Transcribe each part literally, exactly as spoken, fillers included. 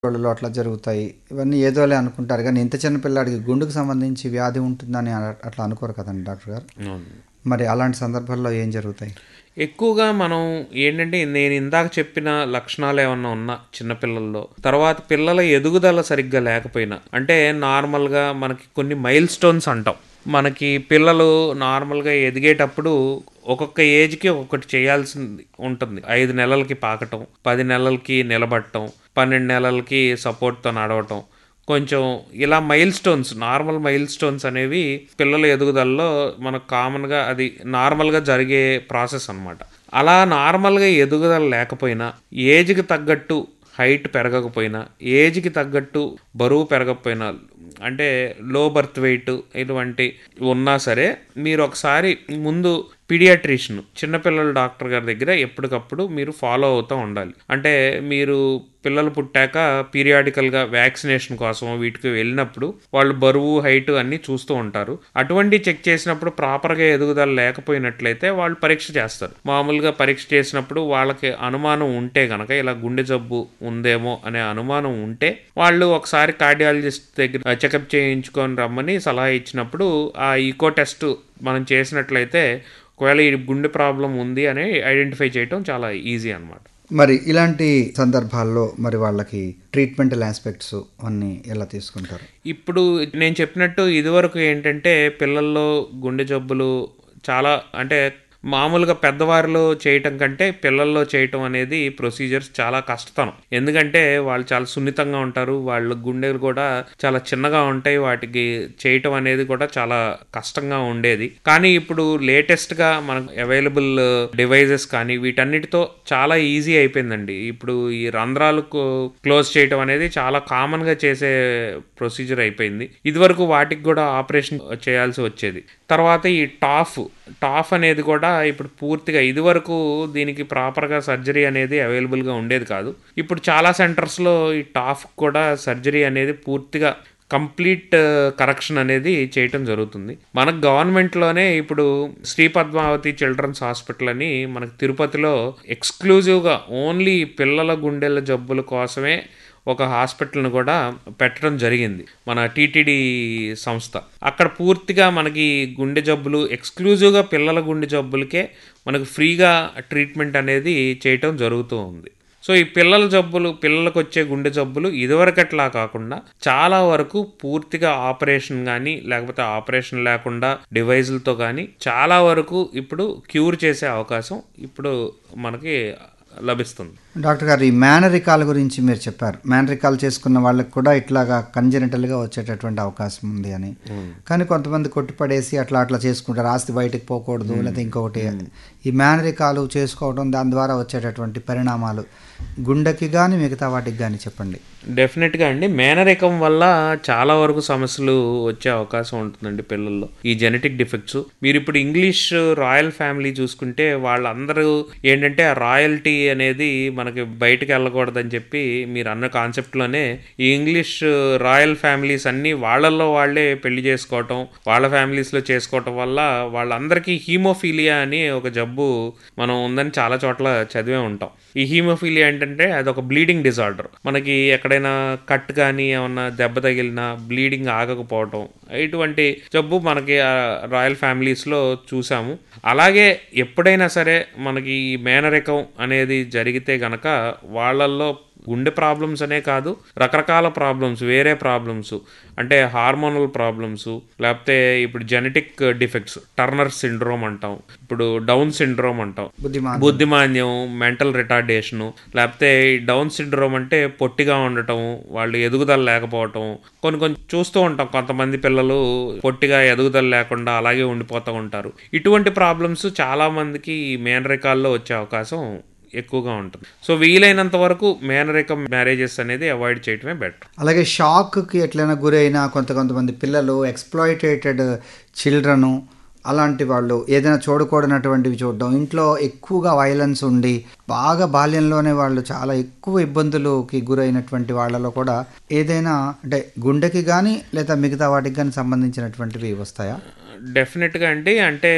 రోజుల్లో అట్లా జరుగుతాయి. ఇవన్నీ ఏదోలే అనుకుంటారు గానీ, ఇంత చిన్న పిల్లాడికి గుండెకు సంబంధించి వ్యాధి ఉంటుందని అ అట్లా అనుకోరు కదండీ డాక్టర్ గారు. అవును. మరి అలాంటి సందర్భాల్లో ఏం జరుగుతాయి? ఎక్కువగా మనం ఏంటంటే నేను ఇందాక చెప్పిన లక్షణాలు ఏమన్నా ఉన్నా చిన్నపిల్లల్లో, తర్వాత పిల్లల ఎదుగుదల సరిగ్గా లేకపోయినా, అంటే నార్మల్గా మనకి కొన్ని మైల్ స్టోన్స్ అంటాం. మనకి పిల్లలు నార్మల్గా ఎదిగేటప్పుడు ఒక్కొక్క ఏజ్కి ఒక్కొక్కటి చేయాల్సింది ఉంటుంది. ఐదు నెలలకి పాకటం, పది నెలలకి నిలబడటం, పన్నెండు నెలలకి సపోర్ట్తో నడవటం, కొంచెం ఇలా mile stones, normal mile stones అనేవి పిల్లల ఎదుగుదలలో మనకు కామన్గా అది నార్మల్గా జరిగే ప్రాసెస్ అనమాట. అలా నార్మల్గా ఎదుగుదల లేకపోయినా, ఏజ్కి తగ్గట్టు హైట్ పెరగకపోయినా, ఏజ్కి తగ్గట్టు బరువు పెరగకపోయినా, అంటే లో బర్త్ వెయిట్ ఇటువంటి ఉన్నా సరే మీరు ఒకసారి ముందు పీడియాట్రిషియన్, చిన్నపిల్లల డాక్టర్ గారి దగ్గర ఎప్పటికప్పుడు మీరు ఫాలో అవుతూ ఉండాలి. అంటే మీరు పిల్లలు పుట్టాక పీరియాడికల్గా వ్యాక్సినేషన్ కోసం వీటికి వెళ్ళినప్పుడు వాళ్ళు బరువు హైట్ అన్నీ చూస్తూ ఉంటారు. అటువంటి చెక్ చేసినప్పుడు ప్రాపర్గా ఎదుగుదల లేకపోయినట్లయితే వాళ్ళు పరీక్ష చేస్తారు. మామూలుగా పరీక్ష చేసినప్పుడు వాళ్ళకి అనుమానం ఉంటే గనక ఇలా గుండె జబ్బు ఉందేమో అనే అనుమానం ఉంటే వాళ్ళు ఒకసారి కార్డియాలజిస్ట్ దగ్గర చెకప్ చేయించుకొని రమ్మని సలహా ఇచ్చినప్పుడు ఆ ఈకో టెస్ట్ మనం చేసినట్లయితే ఒకవేళ ఈ గుండె ప్రాబ్లం ఉంది అని ఐడెంటిఫై చేయడం చాలా ఈజీ అనమాట. మరి ఇలాంటి సందర్భాల్లో మరి వాళ్ళకి ట్రీట్మెంటల్ ఆస్పెక్ట్స్ అన్నీ ఎలా తీసుకుంటారు? ఇప్పుడు నేను చెప్పినట్టు ఇదివరకు ఏంటంటే పిల్లల్లో గుండె జబ్బులు చాలా అంటే మామూలుగా పెద్దవారిలో చేయటం కంటే పిల్లల్లో చేయటం అనేది ప్రొసీజర్స్ చాలా కష్టతరం. ఎందుకంటే వాళ్ళు చాలా సున్నితంగా ఉంటారు, వాళ్ళ గుండెలు కూడా చాలా చిన్నగా ఉంటాయి, వాటికి చేయటం అనేది కూడా చాలా కష్టంగా ఉండేది. కానీ ఇప్పుడు లేటెస్ట్గా మనకు అవైలబుల్ డివైజెస్ కానీ వీటన్నిటితో చాలా ఈజీ అయిపోయిందండి. ఇప్పుడు ఈ రంధ్రాలు క్లోజ్ చేయటం అనేది చాలా కామన్గా చేసే ప్రొసీజర్ అయిపోయింది. ఇదివరకు వాటికి కూడా ఆపరేషన్ చేయాల్సి వచ్చేది. తర్వాత ఈ టాఫ్ టాఫ్ అనేది కూడా ఇప్పుడు పూర్తిగా, ఇదివరకు దీనికి ప్రాపర్గా సర్జరీ అనేది అవైలబుల్గా ఉండేది కాదు. ఇప్పుడు చాలా సెంటర్స్లో ఈ టాఫ్ కూడా సర్జరీ అనేది పూర్తిగా కంప్లీట్ కరెక్షన్ అనేది చేయటం జరుగుతుంది. మనకు గవర్నమెంట్లోనే ఇప్పుడు శ్రీ పద్మావతి చిల్డ్రన్స్ హాస్పిటల్ అని మనకు తిరుపతిలో ఎక్స్క్లూజివ్గా ఓన్లీ పిల్లల గుండెల జబ్బుల కోసమే ఒక హాస్పిటల్ను కూడా పెట్టడం జరిగింది, మన టీటీడీ సంస్థ. అక్కడ పూర్తిగా మనకి గుండె జబ్బులు ఎక్స్క్లూజివ్గా పిల్లల గుండె జబ్బులకే మనకు ఫ్రీగా ట్రీట్మెంట్ అనేది చేయటం జరుగుతూ ఉంది. సో ఈ పిల్లల జబ్బులు, పిల్లలకు వచ్చే గుండె జబ్బులు ఇదివరకట్లా కాకుండా చాలా వరకు పూర్తిగా ఆపరేషన్ కానీ లేకపోతే ఆపరేషన్ లేకుండా డివైజులతో కానీ చాలా వరకు ఇప్పుడు క్యూర్ చేసే అవకాశం ఇప్పుడు మనకి లభిస్తుంది. డాక్టర్ గారు, ఈ మేనరికాల గురించి మీరు చెప్పారు. మేనరికాలు చేసుకున్న వాళ్ళకి కూడా ఇట్లాగా కంజెనిటల్గా వచ్చేటటువంటి అవకాశం ఉంది అని. కానీ కొంతమంది కొట్టిపడేసి అట్లా అట్లా చేసుకుంటారు, ఆస్తి బయటకు పోకూడదు లేకపోతే ఇంకొకటి. ఈ మేనరికాలు చేసుకోవడం, దాని ద్వారా వచ్చేటటువంటి పరిణామాలు గుండెకి కానీ మిగతా వాటికి కానీ చెప్పండి. డెఫినెట్గా అండి, మేనరికం వల్ల చాలా వరకు సమస్యలు వచ్చే అవకాశం ఉంటుందండి పిల్లల్లో, ఈ జెనెటిక్ డిఫెక్ట్స్. మీరు ఇప్పుడు ఇంగ్లీష్ రాయల్ ఫ్యామిలీ చూసుకుంటే వాళ్ళందరూ ఏంటంటే ఆ రాయల్టీ అనేది మనకి బయటకు వెళ్ళకూడదని చెప్పి మీరు అన్న కాన్సెప్ట్లోనే ఈ ఇంగ్లీష్ రాయల్ ఫ్యామిలీస్ అన్నీ వాళ్ళల్లో వాళ్ళే పెళ్లి చేసుకోవటం, వాళ్ళ ఫ్యామిలీస్లో చేసుకోవటం వల్ల వాళ్ళందరికీ హీమోఫీలియా అని ఒక జబ్బు మనం ఉందని చాలా చోట్ల చదివే ఉంటాం. ఈ హీమోఫీలియా ఏంటంటే అదొక బ్లీడింగ్ డిజార్డర్. మనకి ఎక్కడైనా కట్ కానీ ఏమన్నా దెబ్బ తగిలినా బ్లీడింగ్ ఆగకపోవటం, ఇటువంటి జబ్బు మనకి రాయల్ ఫ్యామిలీస్లో చూసాము. అలాగే ఎప్పుడైనా సరే మనకి ఈ మేనరికం అనేది జరిగితే గనక వాళ్ళల్లో గుండె ప్రాబ్లమ్స్ అనే కాదు, రకరకాల ప్రాబ్లమ్స్, వేరే ప్రాబ్లమ్స్ అంటే హార్మోనల్ ప్రాబ్లమ్స్, లేకపోతే ఇప్పుడు జెనెటిక్ డిఫెక్ట్స్, టర్నర్ సిండ్రోమ్ అంటాం, ఇప్పుడు డౌన్ సిండ్రోమ్ అంటాం, బుద్ధిమాంద్యం, మెంటల్ రిటార్డేషను, లేకపోతే డౌన్ సిండ్రోమ్ అంటే పొట్టిగా ఉండటం, వాళ్ళు ఎదుగుదల లేకపోవటం. కొన్ని కొన్ని చూస్తూ ఉంటాం, కొంతమంది పిల్లలు పొట్టిగా ఎదుగుదల లేకుండా అలాగే ఉండిపోతూ ఉంటారు. ఇటువంటి ప్రాబ్లమ్స్ చాలా మందికి ఈ మేనరికాల్లో వచ్చే అవకాశం ఎక్కువగా ఉంటుంది. సో వీలైనంత వరకు మేనరికం మ్యారేజెస్ అనేది అవాయిడ్ చేయటమే బెటర్. అలాగే షాక్కి ఎట్లయినా గురైన కొంత కొంతమంది పిల్లలు, ఎక్స్‌ప్లాయిటేటెడ్ చిల్డ్రను, అలాంటి వాళ్ళు ఏదైనా చూడకూడనటువంటివి చూడడం, ఇంట్లో ఎక్కువగా వైలెన్స్ ఉండి బాగా బాల్యంలోనే వాళ్ళు చాలా ఎక్కువ ఇబ్బందులకి గురైనటువంటి వాళ్ళలో కూడా ఏదైనా అంటే గుండెకి కానీ లేదా మిగతా వాటికి కానీ సంబంధించినటువంటివి వస్తాయా? డెఫినెట్గా అండి. అంటే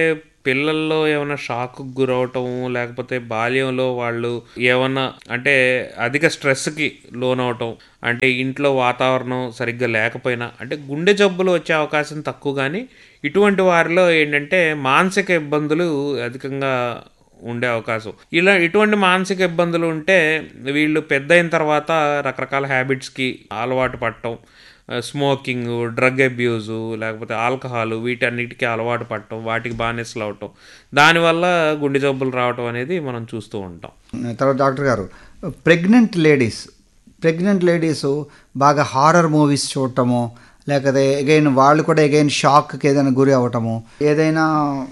పిల్లల్లో ఏమైనా షాక్‌కు గురవటం, లేకపోతే బాల్యంలో వాళ్ళు ఏమన్నా అంటే అధిక స్ట్రెస్‌కి లోనవటం, అంటే ఇంట్లో వాతావరణం సరిగ్గా లేకపోయినా అంటే గుండె జబ్బులు వచ్చే అవకాశం తక్కువ గానీ, ఇటువంటి వారిలో ఏంటంటే మానసిక ఇబ్బందులు అధికంగా ఉండే అవకాశం. ఇలా ఇటువంటి మానసిక ఇబ్బందులు ఉంటే వీళ్ళు పెద్దయిన తర్వాత రకరకాల హ్యాబిట్స్‌కి అలవాటు పడటం, స్మోకింగు, డ్రగ్ అబ్యూజు, లేకపోతే ఆల్కహాలు వీటన్నిటికి అలవాటు పడటం, వాటికి బానిసలు అవటం, దానివల్ల గుండె జబ్బులు రావటం అనేది మనం చూస్తూ ఉంటాం. తర్వాత డాక్టర్ గారు, ప్రెగ్నెంట్ లేడీస్ ప్రెగ్నెంట్ లేడీస్ బాగా హారర్ మూవీస్ చూడటము, లేకపోతే అగైన్ వాళ్ళు కూడా అగైన్ షాక్కి ఏదైనా గురి అవ్వటము, ఏదైనా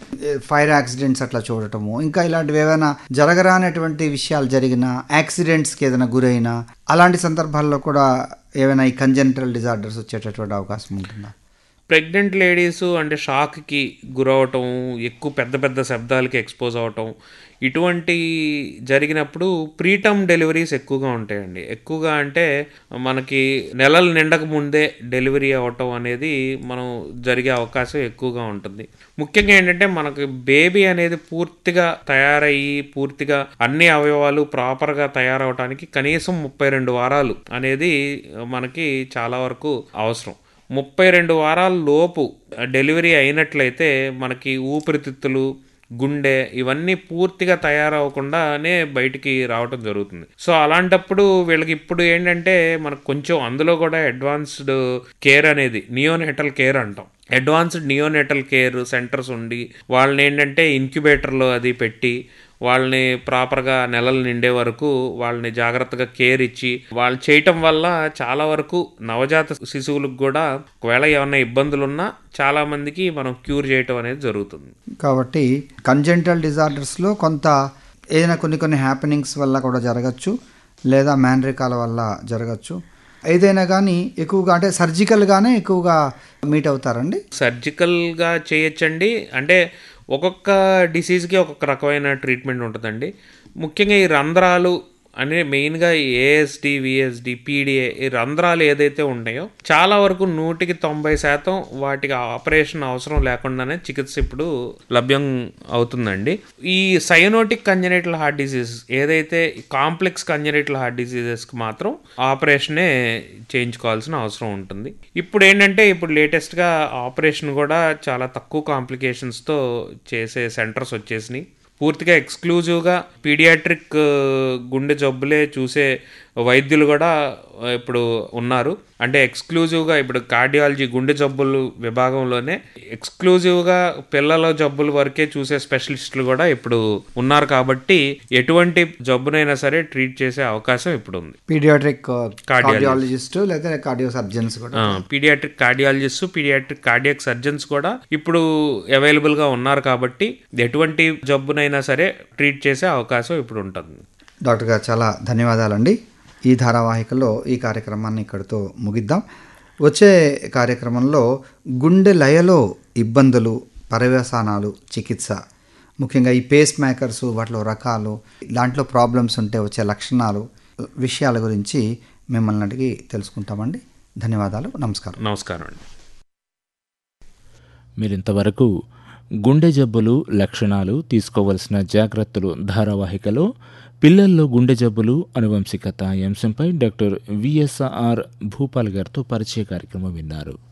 ఫైర్ యాక్సిడెంట్స్ అట్లా చూడటము, ఇంకా ఇలాంటివి ఏమైనా జరగరానటువంటి విషయాలు జరిగిన యాక్సిడెంట్స్కి ఏదైనా గురైనా అలాంటి సందర్భాల్లో కూడా ఏమైనా ఈ కంజెనిటల్ డిజార్డర్స్ వచ్చేటటువంటి అవకాశం ఉంటుందా? ప్రెగ్నెంట్ లేడీసు అంటే షాక్కి గురవటం, ఎక్కువ పెద్ద పెద్ద శబ్దాలకి ఎక్స్పోజ్ అవ్వటం, ఇటువంటి జరిగినప్పుడు ప్రీటర్మ్ డెలివరీస్ ఎక్కువగా ఉంటాయండి. ఎక్కువగా అంటే మనకి నెలలు నిండక ముందే డెలివరీ అవ్వటం అనేది మనం జరిగే అవకాశం ఎక్కువగా ఉంటుంది. ముఖ్యంగా ఏంటంటే మనకి బేబీ అనేది పూర్తిగా తయారయ్యి పూర్తిగా అన్ని అవయవాలు ప్రాపర్గా తయారవటానికి కనీసం ముప్పై రెండు వారాలు అనేది మనకి చాలా వరకు అవసరం. ముప్పై రెండు వారాల లోపు డెలివరీ అయినట్లయితే మనకి ఊపిరితిత్తులు, గుండె ఇవన్నీ పూర్తిగా తయారవకుండానే బయటికి రావటం జరుగుతుంది. సో అలాంటప్పుడు వీళ్ళకి ఇప్పుడు ఏంటంటే మనకు కొంచెం అందులో కూడా అడ్వాన్స్డ్ కేర్ అనేది నియోనేటల్ కేర్ అంటాం. అడ్వాన్స్డ్ నియోనేటల్ కేర్ సెంటర్స్ ఉండి వాళ్ళని ఏంటంటే ఇంక్యుబేటర్లో అది పెట్టి వాళ్ళని ప్రాపర్గా నెలలు నిండే వరకు వాళ్ళని జాగ్రత్తగా కేర్ ఇచ్చి వాళ్ళు చేయటం వల్ల చాలా వరకు నవజాత శిశువులకు కూడా ఒకవేళ ఏమైనా ఇబ్బందులు ఉన్నా చాలా మందికి మనం క్యూర్ చేయటం అనేది జరుగుతుంది. కాబట్టి కంజెనిటల్ డిజార్డర్స్లో కొంత ఏదైనా కొన్ని కొన్ని హ్యాపెనింగ్స్ వల్ల కూడా జరగచ్చు, లేదా మ్యాన్రికాల వల్ల జరగచ్చు. ఏదైనా కానీ ఎక్కువగా అంటే సర్జికల్గానే ఎక్కువగా మీట్ అవుతారండి. సర్జికల్గా చేయొచ్చండి. అంటే ఒక్కొక్క డిసీజ్కి ఒక్కొక్క రకమైన ట్రీట్మెంట్ ఉంటుందండి. ముఖ్యంగా ఈ రంధ్రాలు అనే మెయిన్గా ఏఎస్డి, విఎస్డి, పీడిఏ ఈ రంధ్రాలు ఏదైతే ఉన్నాయో చాలా వరకు నూటికి తొంభై శాతం వాటికి ఆపరేషన్ అవసరం లేకుండానే చికిత్స ఇప్పుడు లభ్యం అవుతుందండి. ఈ సైనోటిక్ కంజనైటల్ హార్ట్ డిసీజెస్ ఏదైతే కాంప్లెక్స్ కంజనైటల్ హార్ట్ డిసీజెస్కి మాత్రం ఆపరేషనే చేయించుకోవాల్సిన అవసరం ఉంటుంది. ఇప్పుడు ఏంటంటే ఇప్పుడు లేటెస్ట్గా ఆపరేషన్ కూడా చాలా తక్కువ కాంప్లికేషన్స్తో చేసే సెంటర్స్ వచ్చేసినాయి. పూర్తిగా ఎక్స్క్లూజివ్గా పీడియాట్రిక్ గుండె జబ్బులే చూసే వైద్యులు కూడా ఇప్పుడు ఉన్నారు. అంటే ఎక్స్క్లూజివ్గా ఇప్పుడు కార్డియాలజీ గుండె జబ్బులు విభాగంలోనే ఎక్స్క్లూజివ్గా పిల్లల జబ్బుల వరకే చూసే స్పెషలిస్టులు కూడా ఇప్పుడు ఉన్నారు. కాబట్టి ఎటువంటి జబ్బునైనా సరే ట్రీట్ చేసే అవకాశం ఇప్పుడు ఉంది. పీడియాట్రిక్ కార్డియాలజిస్ట్ లేదా కార్డియో సర్జన్స్ కూడా paediatric cardiologist, paediatric cardiac surgeons కూడా ఇప్పుడు అవైలబుల్గా ఉన్నారు. కాబట్టి ఎటువంటి జబ్బునైనా సరే ట్రీట్ చేసే అవకాశం ఇప్పుడు ఉంటుంది. డాక్టర్ గారు చాలా ధన్యవాదాలండి. ఈ ధారావాహికలో ఈ కార్యక్రమాన్ని ఇక్కడితో ముగిద్దాం. వచ్చే కార్యక్రమంలో గుండె లయలో ఇబ్బందులు, పర్యవసానాలు, చికిత్స, ముఖ్యంగా ఈ పేస్ మేకర్స్ వాటిలో రకాలు, దాంట్లో ప్రాబ్లమ్స్ ఉంటే వచ్చే లక్షణాలు విషయాల గురించి మిమ్మల్ని అడిగి తెలుసుకుంటామండి. ధన్యవాదాలు. నమస్కారం. నమస్కారం అండి. మీరు ఇంతవరకు గుండె జబ్బులు, లక్షణాలు, తీసుకోవలసిన జాగ్రత్తలు ధారావాహికలో పిల్లల్లో గుండె జబ్బులు, అనువంశికత అంశంపై డాక్టర్ విఎస్ఆర్ భూపాల్ గారితో పరిచయ కార్యక్రమం విన్నారు.